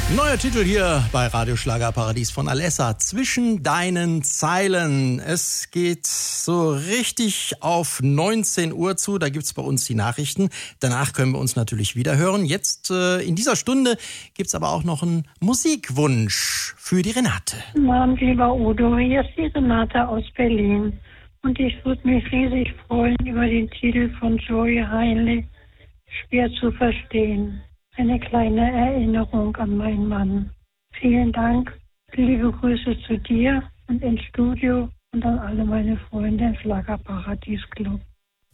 Neuer Titel hier bei Radio Schlagerparadies von Alessa, Zwischen deinen Zeilen. Es geht so richtig auf 19 Uhr zu, da gibt's bei uns die Nachrichten. Danach können wir uns natürlich wieder hören. Jetzt in dieser Stunde gibt's aber auch noch einen Musikwunsch für die Renate. Guten Abend, lieber Udo, hier ist die Renate aus Berlin. Und ich würde mich riesig freuen über den Titel von Joey Heinle, Schwer zu verstehen. Eine kleine Erinnerung an meinen Mann. Vielen Dank, liebe Grüße zu dir und ins Studio und an alle meine Freunde im Schlagerparadies Club.